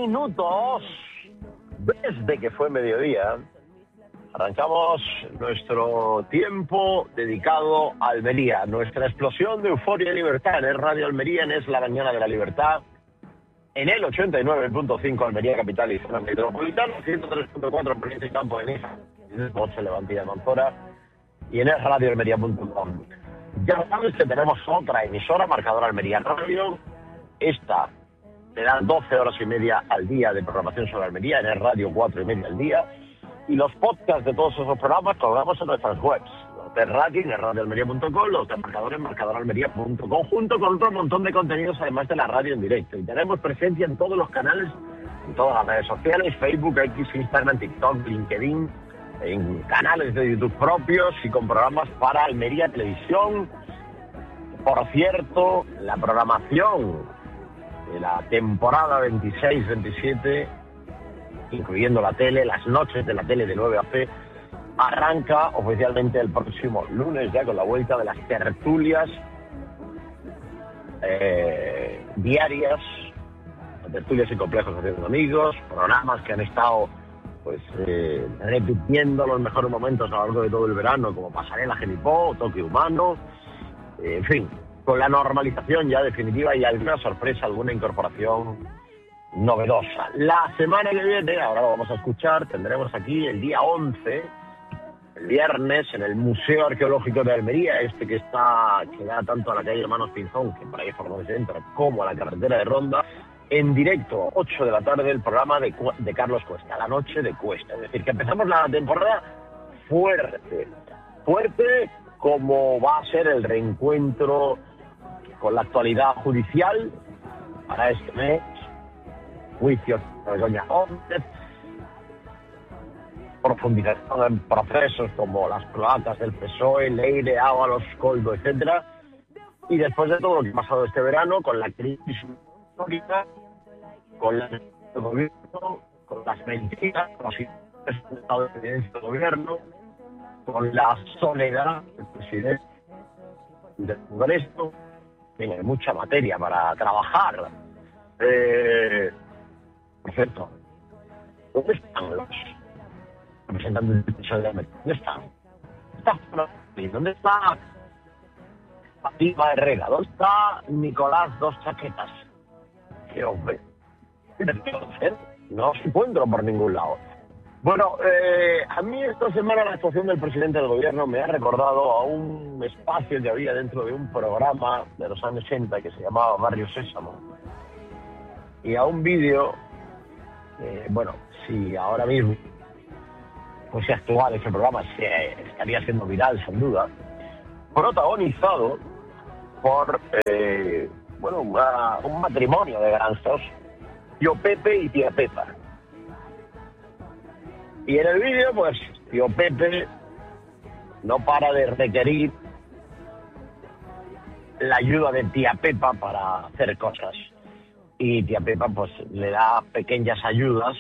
minutos desde que fue mediodía. Arrancamos nuestro tiempo dedicado a Almería, nuestra explosión de euforia y libertad en el Radio Almería, en Es la Mañana de la Libertad, en el 89.5 Almería Capital y Zona Metropolitana, 103.4 Poniente y Campo de Niza, 8 Levantilla de Manzora y en esradioalmería.com. Ya sabes que tenemos otra emisora, Marcador Almería Radio. Esta te da 12 horas y media al día de programación sobre Almería, en el radio 4 y media al día. Y los podcasts de todos esos programas colgamos en nuestras webs. Los de radio en radioalmería.com, los de Marcador en marcadoralmería.com, junto con otro montón de contenidos además de la radio en directo. Y tenemos presencia en todos los canales, en todas las redes sociales, Facebook, X, Instagram, TikTok, LinkedIn, en canales de YouTube propios y con programas para Almería Televisión. Por cierto, la programación de la temporada 26-27, incluyendo la tele, las noches de la tele de 9 a P, arranca oficialmente el próximo lunes, ya con la vuelta de las tertulias diarias, tertulias y complejos haciendo amigos, programas que han estado repitiendo los mejores momentos a lo largo de todo el verano, como Pasarela Genipó, Toque Humano, en fin, con la normalización ya definitiva y alguna sorpresa, alguna incorporación novedosa. La semana que viene, ahora lo vamos a escuchar, tendremos aquí el día 11, el viernes, en el Museo Arqueológico de Almería, que da tanto a la calle Hermanos Pinzón, que por ahí por donde se entra, como a la carretera de Ronda, en directo, 8 de la tarde, el programa de Carlos Cuesta, La Noche de Cuesta. Es decir, que empezamos la temporada fuerte como va a ser el reencuentro con la actualidad judicial para este mes, juicios de Begoña Gómez, profundización en procesos como las cloacas del PSOE, Leire, Ábalos, Coldo, etcétera, y después de todo lo que ha pasado este verano, con la crisis histórica, con el gobierno, con las mentiras, con los estado de evidencia del gobierno, con la soledad del presidente del Congreso. Tiene mucha materia para trabajar. Por cierto, ¿dónde están los representantes del PSOE de América? ¿Dónde están? ¿Dónde está Fátima Herrera? ¿Dónde está Nicolás Dos Chaquetas? ¡Qué hombre! No os encuentro por ningún lado. Bueno, a mí esta semana la actuación del presidente del gobierno me ha recordado a un espacio que había dentro de un programa de los años 80 que se llamaba Barrio Sésamo, y a un vídeo, si ahora mismo fuese actual ese programa, estaría siendo viral sin duda, protagonizado por un matrimonio de granjeros, tío Pepe y tía Pepa. Y en el vídeo, tío Pepe no para de requerir la ayuda de tía Pepa para hacer cosas. Y tía Pepa, le da pequeñas ayudas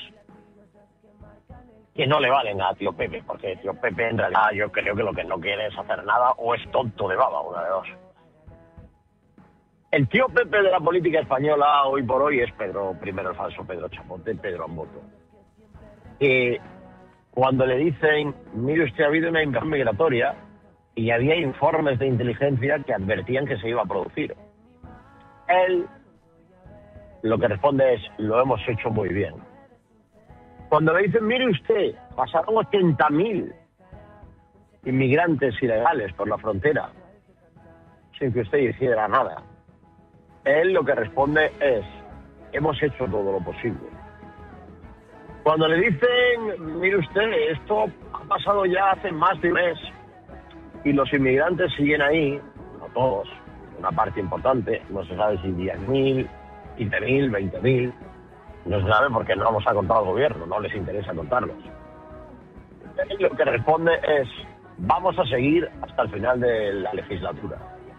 que no le valen a tío Pepe, porque tío Pepe en realidad yo creo que lo que no quiere es hacer nada o es tonto de baba, una de dos. El tío Pepe de la política española hoy por hoy es Pedro, primero el falso Pedro Chapote, Pedro Amboto. Cuando le dicen, mire usted, ha habido una invasión migratoria y había informes de inteligencia que advertían que se iba a producir, él lo que responde es, lo hemos hecho muy bien. Cuando le dicen, mire usted, pasaron 80.000 inmigrantes ilegales por la frontera sin que usted hiciera nada, él lo que responde es, hemos hecho todo lo posible. Cuando le dicen, mire usted, esto ha pasado ya hace más de un mes y los inmigrantes siguen ahí, no todos, una parte importante, no se sabe si 10.000, 15.000, 20.000, no se sabe porque no los ha contado el gobierno, no les interesa contarlos. Y lo que responde es, vamos a seguir hasta el final de la legislatura.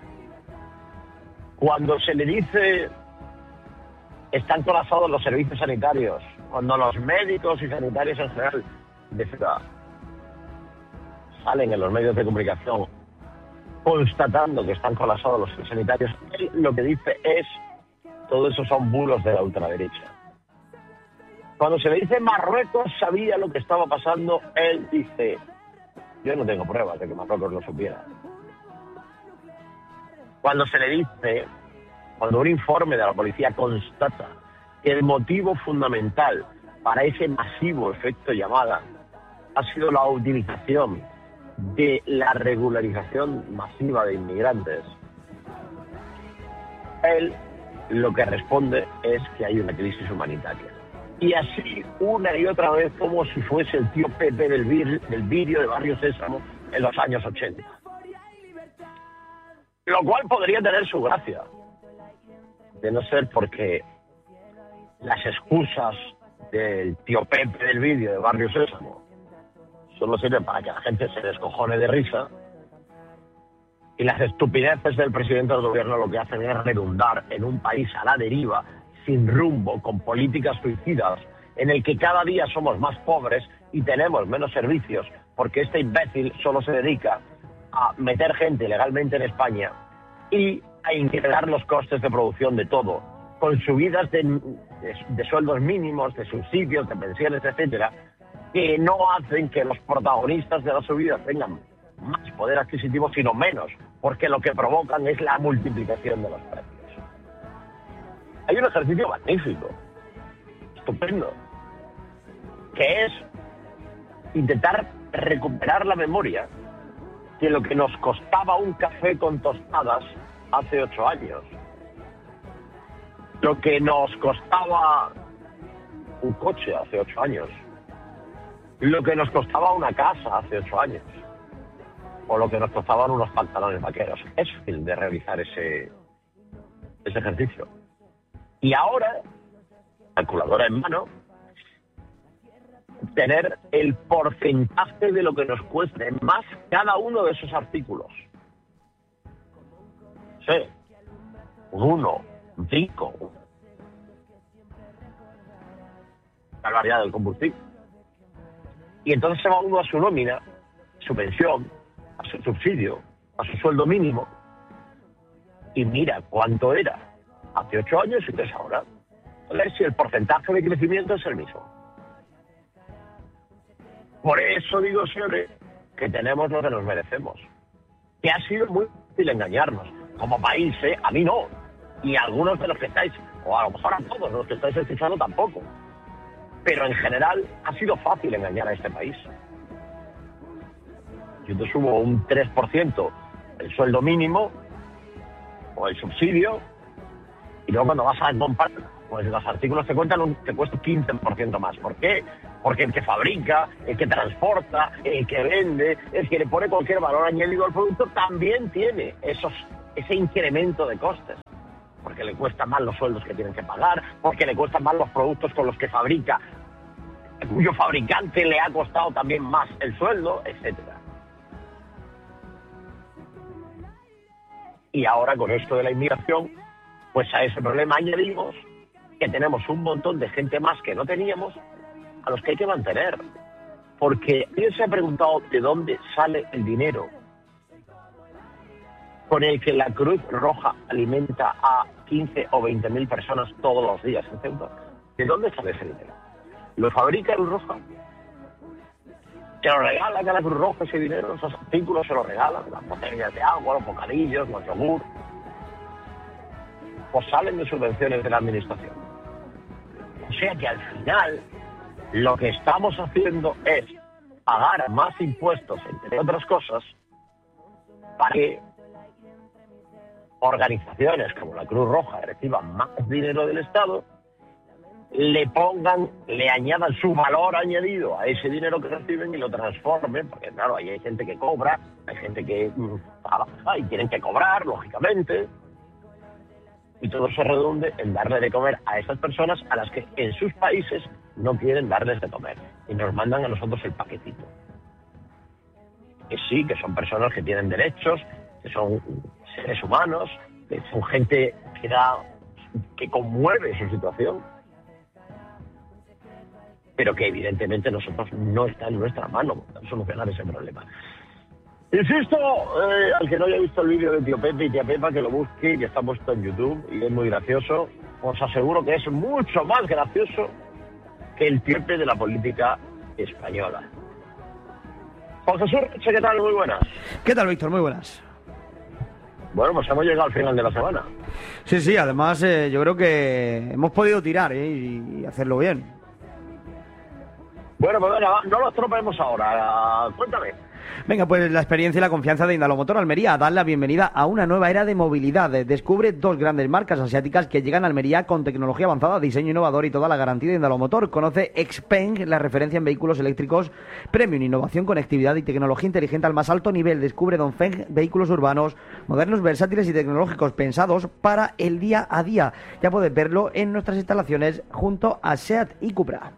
Cuando se le dice, están colapsados los servicios sanitarios, cuando los médicos y sanitarios en general de ciudad salen en los medios de comunicación constatando que están colapsados los servicios sanitarios, él lo que dice es, todo eso son bulos de la ultraderecha. Cuando se le dice Marruecos sabía lo que estaba pasando, él dice, yo no tengo pruebas de que Marruecos lo supiera. Cuando se le dice, cuando un informe de la policía constata que el motivo fundamental para ese masivo efecto llamada ha sido la utilización de la regularización masiva de inmigrantes, él lo que responde es que hay una crisis humanitaria. Y así una y otra vez, como si fuese el tío Pepe del vídeo de Barrio Sésamo en los años 80. Lo cual podría tener su gracia, de no ser porque las excusas del tío Pepe del vídeo de Barrio Sésamo solo sirven para que la gente se descojone de risa, y las estupideces del presidente del gobierno lo que hacen es redundar en un país a la deriva, sin rumbo, con políticas suicidas, en el que cada día somos más pobres y tenemos menos servicios, porque este imbécil solo se dedica a meter gente ilegalmente en España y a incrementar los costes de producción de todo, con subidas de sueldos mínimos, de subsidios, de pensiones, etcétera, que no hacen que los protagonistas de las subidas tengan más poder adquisitivo, sino menos, porque lo que provocan es la multiplicación de los precios. Hay un ejercicio magnífico, estupendo, que es intentar recuperar la memoria de lo que nos costaba un café con tostadas hace 8 años, lo que nos costaba un coche hace 8 años, lo que nos costaba una casa hace 8 años, o lo que nos costaban unos pantalones vaqueros. Es fácil de realizar ese ejercicio. Y ahora, calculadora en mano, tener el porcentaje de lo que nos cueste más cada uno de esos artículos. Sí, un 1, un 5, la variedad del combustible. Y entonces se va uno a su nómina, su pensión, a su subsidio, a su sueldo mínimo, y mira cuánto era hace 8 años y qué es ahora. A ver si el porcentaje de crecimiento es el mismo. Por eso digo siempre que tenemos lo que nos merecemos. Que ha sido muy fácil engañarnos. Como país, a mí no. Y a algunos de los que estáis, o a lo mejor a todos los que estáis escuchando tampoco. Pero en general ha sido fácil engañar a este país. Yo te subo un 3% el sueldo mínimo o el subsidio, y luego cuando vas a comprar, pues los artículos te cuesta un 15% más. ¿Por qué? Porque el que fabrica, el que transporta, el que vende, el que le pone cualquier valor añadido al producto, también tiene ese incremento de costes. Porque le cuestan más los sueldos que tienen que pagar, porque le cuestan más los productos con los que fabrica, cuyo fabricante le ha costado también más el sueldo, etcétera. Y ahora con esto de la inmigración, pues a ese problema añadimos que tenemos un montón de gente más que no teníamos, a los que hay que mantener. Porque alguien se ha preguntado de dónde sale el dinero con el que la Cruz Roja alimenta a 15 o 20.000 personas todos los días en Ceuta. ¿De dónde sale ese dinero? ¿Lo fabrica Cruz Roja? ¿Se lo regalan a la Cruz Roja ese dinero? ¿Esos artículos se lo regalan? Las botellas de agua, los bocadillos, los yogur. ¿O salen de subvenciones de la administración? O sea que al final lo que estamos haciendo es pagar más impuestos, entre otras cosas, para que organizaciones como la Cruz Roja reciban más dinero del Estado, le añadan su valor añadido a ese dinero que reciben y lo transformen, porque claro, ahí hay gente que cobra, hay gente que trabaja y tienen que cobrar, lógicamente, y todo se redunde en darle de comer a esas personas a las que en sus países no quieren darles de comer, y nos mandan a nosotros el paquetito. Que sí, que son personas que tienen derechos, que son seres humanos, que son gente que conmueve su situación, pero que evidentemente nosotros no está en nuestra mano solucionar ese problema. Insisto, al que no haya visto el vídeo de Tío Pepe y Tía Pepa, que lo busque, que está puesto en YouTube y es muy gracioso. Os aseguro que es mucho más gracioso que el tiepe de la política española. José Surche, ¿qué tal? Muy buenas. ¿Qué tal, Víctor? Muy buenas. Bueno, pues hemos llegado al final de la semana. Sí, además yo creo que hemos podido tirar y hacerlo bien. Bueno, pues venga, no los tropemos ahora. Cuéntame. Venga, pues la experiencia y la confianza de Indalomotor Almería dan la bienvenida a una nueva era de movilidad. Descubre 2 grandes marcas asiáticas que llegan a Almería con tecnología avanzada, diseño innovador y toda la garantía de Indalomotor. Conoce Xpeng, la referencia en vehículos eléctricos premium, innovación, conectividad y tecnología inteligente al más alto nivel. Descubre Dongfeng, vehículos urbanos, modernos, versátiles y tecnológicos pensados para el día a día. Ya puedes verlo en nuestras instalaciones junto a SEAT y Cupra.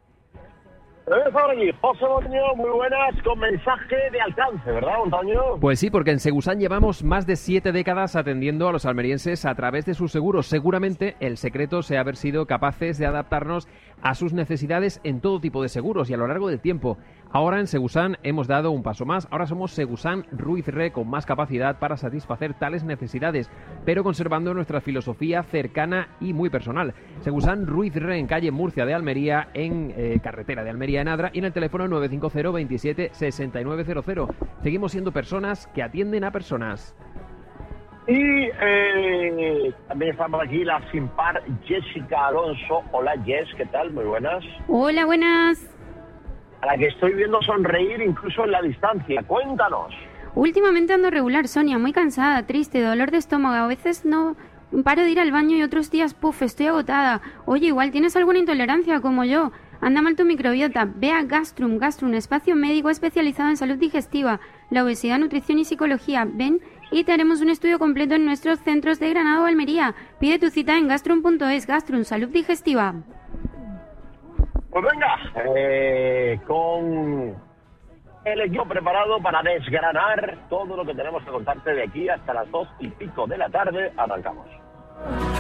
Ahora aquí, José Montaño, muy buenas, con mensaje de alcance, ¿verdad, Montaño? Pues sí, porque en Segusan llevamos más de 7 décadas atendiendo a los almerienses a través de sus seguros. Seguramente el secreto sea haber sido capaces de adaptarnos a sus necesidades en todo tipo de seguros y a lo largo del tiempo. Ahora en Segusan hemos dado un paso más. Ahora somos Segusan Ruiz Re, con más capacidad para satisfacer tales necesidades, pero conservando nuestra filosofía cercana y muy personal. Segusan Ruiz Re, en calle Murcia de Almería, en carretera de Almería en Adra, y en el teléfono 950 27 6900. Seguimos siendo personas que atienden a personas. Y también estamos aquí la sin par Jessica Alonso. Hola, Jess, ¿qué tal? Muy buenas. Hola, buenas. A la que estoy viendo sonreír incluso en la distancia. Cuéntanos. Últimamente ando regular, Sonia, muy cansada, triste, dolor de estómago. A veces no paro de ir al baño y otros días, estoy agotada. Oye, igual tienes alguna intolerancia como yo. Anda mal tu microbiota. Ve a Gastrum, espacio médico especializado en salud digestiva, la obesidad, nutrición y psicología. Ven y te haremos un estudio completo en nuestros centros de Granada o Almería. Pide tu cita en gastrum.es. Gastrum, salud digestiva. Pues venga, con el equipo preparado para desgranar todo lo que tenemos que contarte de aquí hasta las 2:05 de la tarde, arrancamos.